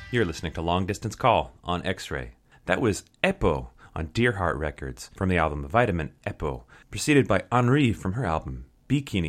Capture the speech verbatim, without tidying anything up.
You're listening to Long Distance Call on X-Ray. That was Epo on Dear Heart Records from the album Vitamin Epo, preceded by Henri from her album Bikini.